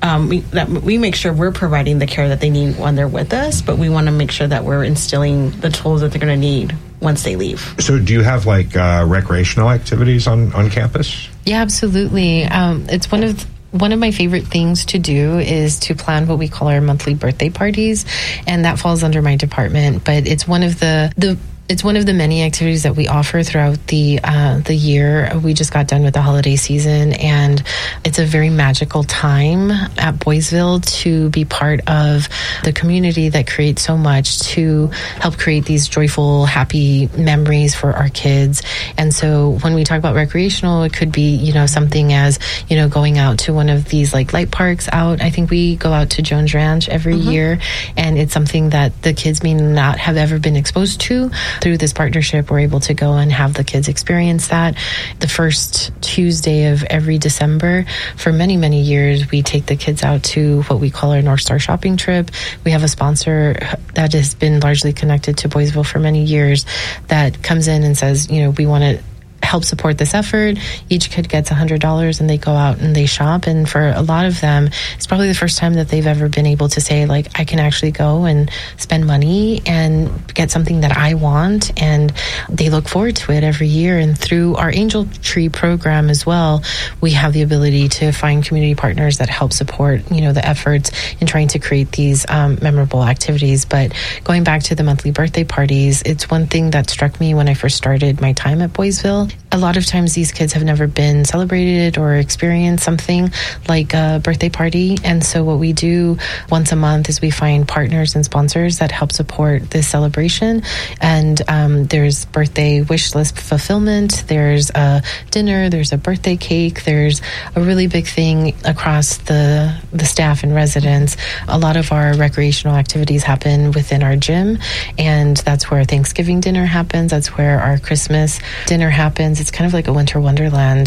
we make sure we're providing the care that they need when they're with us, but we want to make sure that we're instilling the tools that they're going to need once they leave. So do you have recreational activities on campus? Yeah, absolutely. It's one of my favorite things to do is to plan what we call our monthly birthday parties, and that falls under my department. But it's one of the many activities that we offer throughout the year. We just got done with the holiday season, and it's a very magical time at Boysville to be part of the community that creates so much to help create these joyful, happy memories for our kids. And so when we talk about recreational, it could be, something as, going out to one of these like light parks out. I think we go out to Jones Ranch every year, and it's something that the kids may not have ever been exposed to. Through this partnership, we're able to go and have the kids experience that. The first Tuesday of every December, for many, many years, we take the kids out to what we call our North Star shopping trip. We have a sponsor that has been largely connected to Boysville for many years that comes in and says, we want to help support this effort. Each kid gets $100 and they go out and they shop. And for a lot of them, it's probably the first time that they've ever been able to say, I can actually go and spend money and get something that I want. And they look forward to it every year. And through our Angel Tree program as well, we have the ability to find community partners that help support, the efforts in trying to create these memorable activities. But going back to the monthly birthday parties, it's one thing that struck me when I first started my time at Boysville. A lot of times these kids have never been celebrated or experienced something like a birthday party. And so what we do once a month is we find partners and sponsors that help support this celebration. And there's birthday wish list fulfillment. There's a dinner. There's a birthday cake. There's a really big thing across the staff and residents. A lot of our recreational activities happen within our gym. And that's where Thanksgiving dinner happens. That's where our Christmas dinner happens. It's kind of like a winter wonderland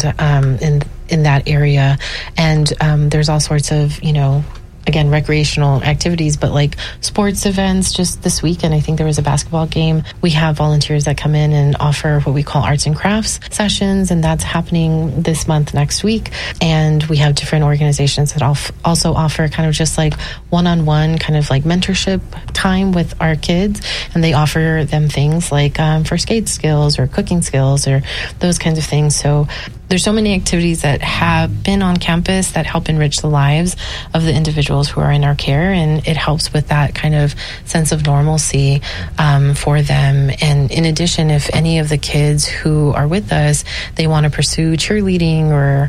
in that area. And there's all sorts of, again, recreational activities, but like sports events. Just this weekend, I think there was a basketball game. We have volunteers that come in and offer what we call arts and crafts sessions, and that's happening this month, next week. And we have different organizations that also offer kind of just like one-on-one kind of like mentorship time with our kids, and they offer them things like first aid skills or cooking skills or those kinds of things. So there's so many activities that have been on campus that help enrich the lives of the individuals who are in our care, and it helps with that kind of sense of normalcy for them. And in addition, if any of the kids who are with us, they want to pursue cheerleading or,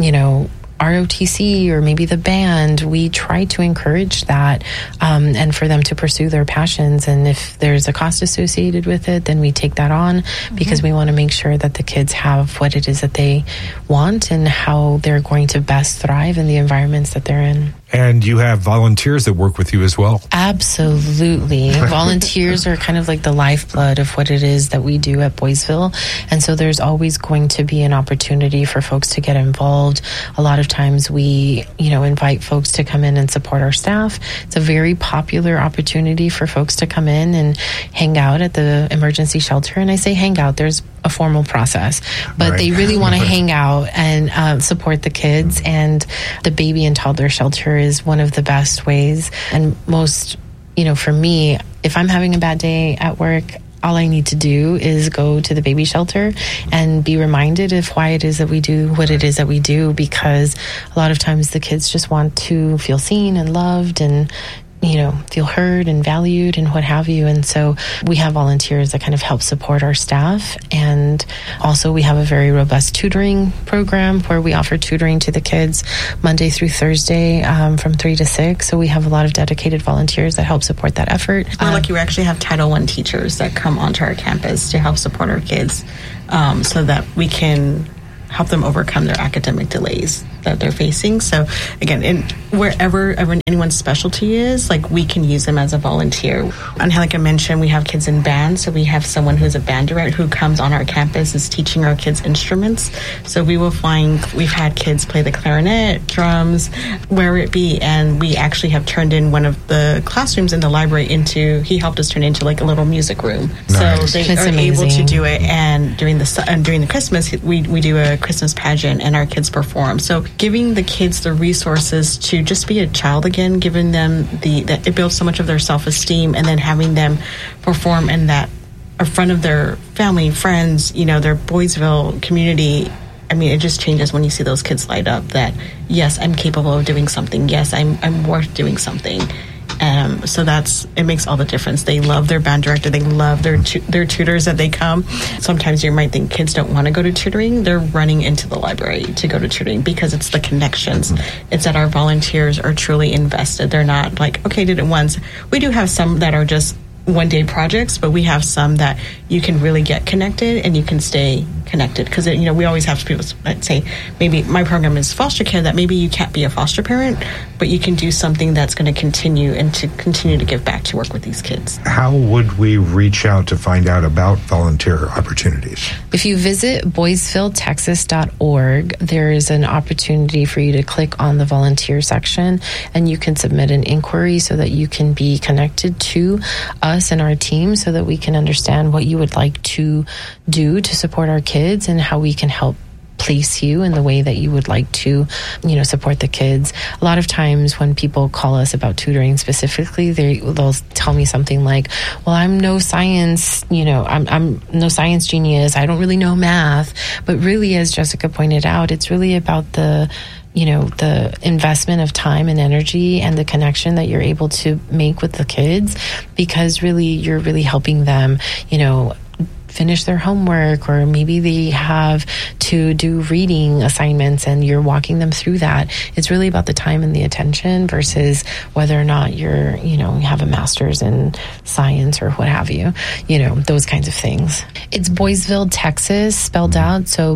ROTC or maybe the band, we try to encourage that and for them to pursue their passions. And if there's a cost associated with it, then we take that on because we want to make sure that the kids have what it is that they want and how they're going to best thrive in the environments that they're in. And you have volunteers that work with you as well. Absolutely. Volunteers are kind of like the lifeblood of what it is that we do at Boysville. And so there's always going to be an opportunity for folks to get involved. A lot of times we, invite folks to come in and support our staff. It's a very popular opportunity for folks to come in and hang out at the emergency shelter. And I say hang out, there's a formal process, but they really want to hang out and support the kids. And the baby and toddler shelter is one of the best ways. And most, for me, if I'm having a bad day at work, all I need to do is go to the baby shelter and be reminded of why it is that we do what it is that we do, because a lot of times the kids just want to feel seen and loved and feel heard and valued and what have you. And so we have volunteers that kind of help support our staff. And also we have a very robust tutoring program where we offer tutoring to the kids Monday through Thursday from 3 to 6. So we have a lot of dedicated volunteers that help support that effort. We're lucky we actually have Title I teachers that come onto our campus to help support our kids so that we can help them overcome their academic delays that they're facing. So again, wherever anyone's specialty is, we can use them as a volunteer. And like I mentioned, we have kids in band. So we have someone who's a band director who comes on our campus, is teaching our kids instruments. So we've had kids play the clarinet, drums, where it be. And we actually have turned in one of the classrooms in the library he helped us turn into a little music room. Nice. So they are able to do it. And during the Christmas, we do a Christmas pageant and our kids perform. So giving the kids the resources to just be a child again, giving them that it builds so much of their self-esteem, and then having them perform in front of their family, friends, their Boysville community. I mean, it just changes when you see those kids light up that, yes, I'm capable of doing something. Yes, I'm worth doing something. So it makes all the difference. They love their band director. They love their tutors that they come. Sometimes you might think kids don't want to go to tutoring. They're running into the library to go to tutoring because it's the connections. It's that our volunteers are truly invested. They're not like, okay, did it once. We do have some that are just one-day projects, but we have some that you can really get connected and you can stay connected, because we always have people that say, maybe my program is foster care, that maybe you can't be a foster parent, but you can do something that's going to continue to give back to work with these kids. How would we reach out to find out about volunteer opportunities? If you visit boysvilletexas.org, there is an opportunity for you to click on the volunteer section, and you can submit an inquiry so that you can be connected to us and our team, so that we can understand what you would like to do to support our kids and how we can help place you in the way that you would like to, support the kids. A lot of times when people call us about tutoring specifically, they'll tell me something like, well, I'm no science, I'm no science genius. I don't really know math. But really, as Jessica pointed out, it's really about the investment of time and energy and the connection that you're able to make with the kids, because really you're really helping them, finish their homework, or maybe they have to do reading assignments and you're walking them through that. It's really about the time and the attention versus whether or not you have a master's in science or what have you, those kinds of things. It's Boysville, Texas, spelled out. So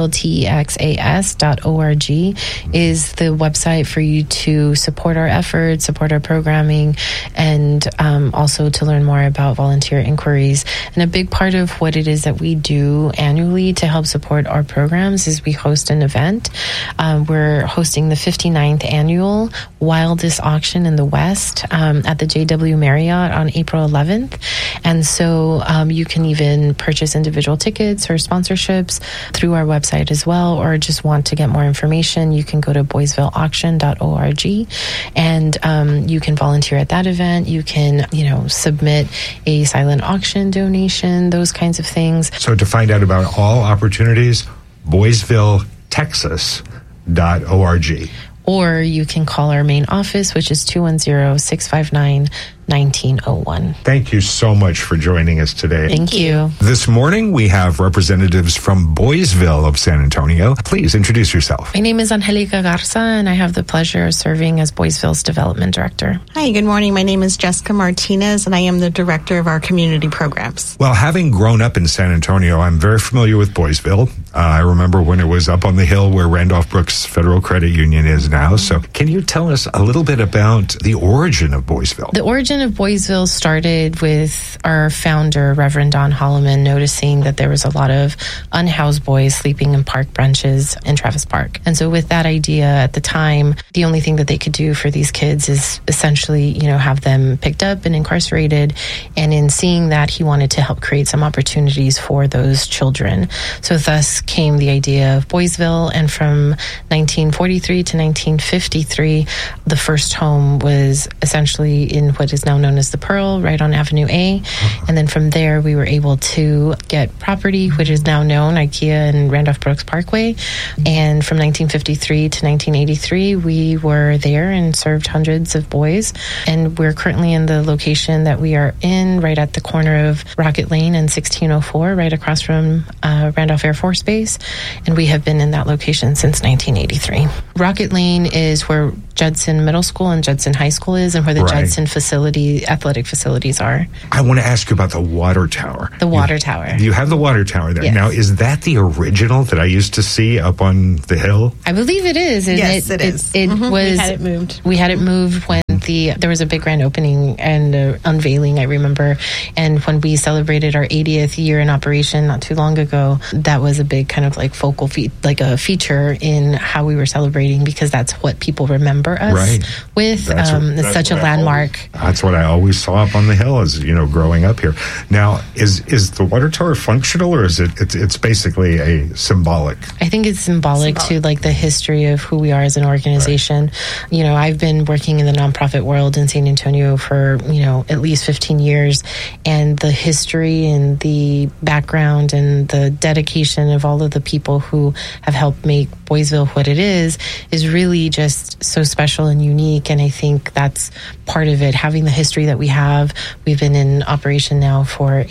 boysvilletexas.org is the website for you to support our efforts, support our programming, and also to learn more about volunteer inquiries. And a big part of what it is that we do annually to help support our programs is we host an event. We're hosting the 59th annual Wildest Auction in the West at the JW Marriott on April 11th. And so you can even purchase individual tickets or sponsorships through our website as well, or just want to get more information, you can go to boysvilletauction.org and you can volunteer at that event. You can, submit a silent auction donation, those kinds of things. So to find out about all opportunities, boysvilletexas.org. Or you can call our main office, which is 210-659-1901. Thank you so much for joining us today. Thank you. This morning, we have representatives from Boysville of San Antonio. Please introduce yourself. My name is Angelica Garza, and I have the pleasure of serving as Boysville's Development Director. Hi, good morning. My name is Jessica Martinez, and I am the Director of our Community Programs. Well, having grown up in San Antonio, I'm very familiar with Boysville. I remember when it was up on the hill where Randolph Brooks Federal Credit Union is now. So can you tell us a little bit about the origin of Boysville? The origin of Boysville started with our founder, Reverend Don Holloman, noticing that there was a lot of unhoused boys sleeping in park benches in Travis Park. And so with that idea at the time, the only thing that they could do for these kids is essentially, have them picked up and incarcerated. And in seeing that, he wanted to help create some opportunities for those children. So thus came the idea of Boysville. And from 1943 to 1953, the first home was essentially in what is now known as the Pearl, right on Avenue A. And then from there, we were able to get property, which is now known, IKEA and Randolph Brooks Parkway. And from 1953 to 1983, we were there and served hundreds of boys. And we're currently in the location that we are in, right at the corner of Rocket Lane and 1604, right across from Randolph Air Force Base. And we have been in that location since 1983. Rocket Lane is where Judson Middle School and Judson High School is, and where the Judson athletic facilities are. I want to ask you about the water tower. The water tower. You have the water tower there. Yes. Now, is that the original that I used to see up on the hill? I believe it is. Yes, it is. It was. We had it moved. We had it moved when there was a big grand opening and unveiling, I remember. And when we celebrated our 80th year in operation not too long ago, that was a big kind of like focal a feature in how we were celebrating, because that's what people remember us with. It's such a landmark. That's what I always saw up on the hill as, growing up here. Now, is the water tower functional, or is it's basically a symbolic? I think it's symbolic to like the history of who we are as an organization. Right. I've been working in the nonprofit world in San Antonio for, at least 15 years. And the history and the background and the dedication of all of the people who have helped make Boysville what it is really just so special and unique. And I think that's part of it, having the history that we have. We've been in operation now for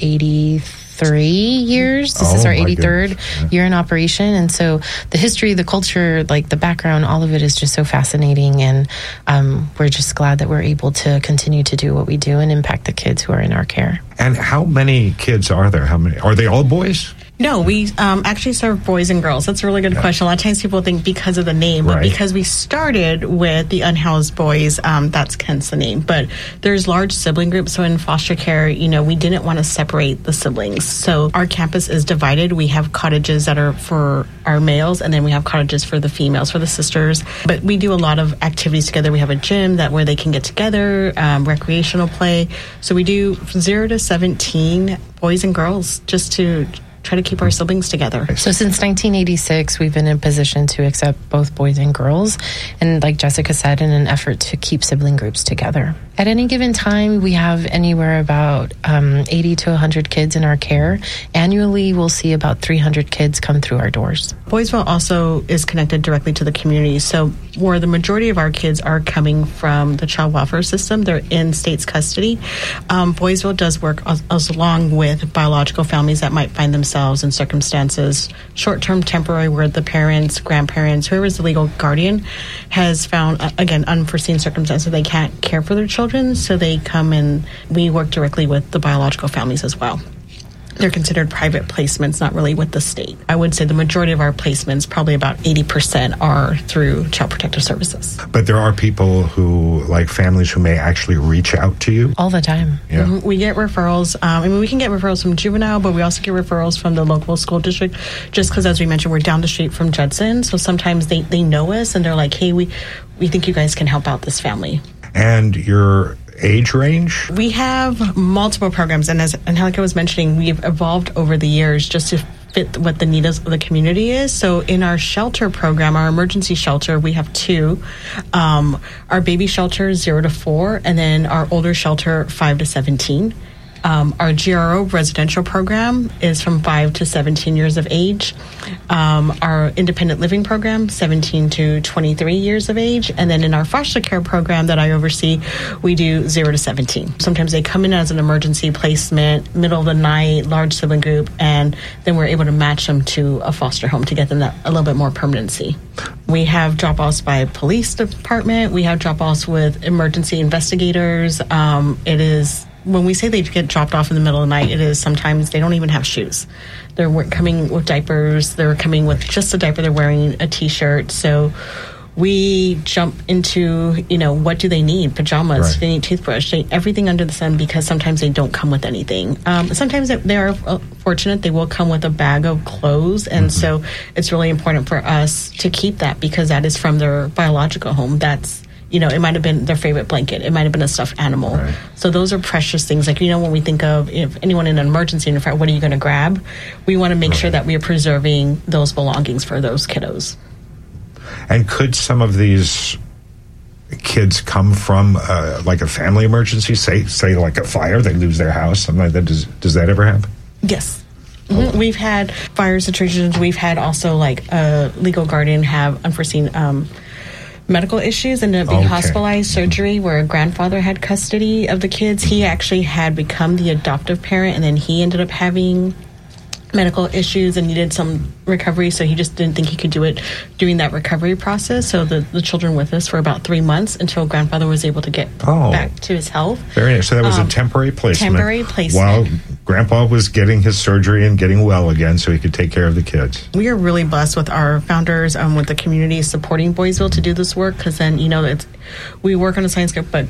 83 years. This is our 83rd year in operation. And so the history, the culture, like the background, all of it is just so fascinating. And we're just glad that we're able to continue to do what we do and impact the kids who are in our care. And how many kids are there? How many? Are they all boys? No, we actually serve boys and girls. That's a really good question. A lot of times people think because of the name, but because we started with the unhoused boys, that's hence the name. But there's large sibling groups. So in foster care, we didn't want to separate the siblings. So our campus is divided. We have cottages that are for our males, and then we have cottages for the females, for the sisters. But we do a lot of activities together. We have a gym where they can get together, recreational play. So we do 0 to 17 boys and girls just to try to keep our siblings together. So since 1986, we've been in position to accept both boys and girls. And like Jessica said, in an effort to keep sibling groups together. At any given time, we have anywhere about 80 to 100 kids in our care. Annually, we'll see about 300 kids come through our doors. Boysville also is connected directly to the community. So where the majority of our kids are coming from the child welfare system, they're in state's custody. Boysville does work along with biological families that might find themselves in circumstances, short-term, temporary, where the parents, grandparents, whoever is the legal guardian has found, again, unforeseen circumstances they can't care for their children. So they come and we work directly with the biological families as well. They're considered private placements, not really with the state. I would say the majority of our placements, probably about 80%, are through Child Protective Services. But there are people who, like families, who may actually reach out to you? All the time. Yeah. Mm-hmm. We get referrals. We can get referrals from juvenile, but we also get referrals from the local school district, just because, as we mentioned, we're down the street from Judson. So sometimes they know us and they're like, hey, we think you guys can help out this family. And your age range? We have multiple programs, and as Angelica was mentioning, we've evolved over the years just to fit what the needs of the community is. So in our shelter program, our emergency shelter, we have 2. Our baby shelter, 0 to 4, and then our older shelter, 5 to 17. Our GRO residential program is from 5 to 17 years of age. Our independent living program, 17 to 23 years of age. And then in our foster care program that I oversee, we do 0 to 17. Sometimes they come in as an emergency placement, middle of the night, large sibling group, and then we're able to match them to a foster home to get them that a little bit more permanency. We have drop-offs by police department. We have drop-offs with emergency investigators. It is, when we say they get dropped off in the middle of the night, it is sometimes they don't even have shoes. They're coming with diapers. They're coming with just a diaper. They're wearing a T-shirt. So we jump into, what do they need? Pajamas, right. They need toothbrush, everything under the sun, because sometimes they don't come with anything. Sometimes they are fortunate, they will come with a bag of clothes, and so it's really important for us to keep that, because that is from their biological home. That's, it might have been their favorite blanket. It might have been a stuffed animal. Right. So those are precious things. Like, when we think of if anyone in an emergency, what are you going to grab? We want to make sure that we are preserving those belongings for those kiddos. And could some of these kids come from like a family emergency, say like a fire, they lose their house, something like that? Does that ever happen? Yes. Mm-hmm. We've had fire situations. We've had also like a legal guardian have unforeseen medical issues and being hospitalized, surgery, where a grandfather had custody of the kids. He actually had become the adoptive parent, and then he ended up having medical issues and needed some recovery, so he just didn't think he could do it during that recovery process. So the children with us for about 3 months until grandfather was able to get back to his health. Very nice. So that was a temporary placement. While grandpa was getting his surgery and getting well again so he could take care of the kids. We are really blessed with our founders, with the community supporting Boysville to do this work, because then, we work on a science group, but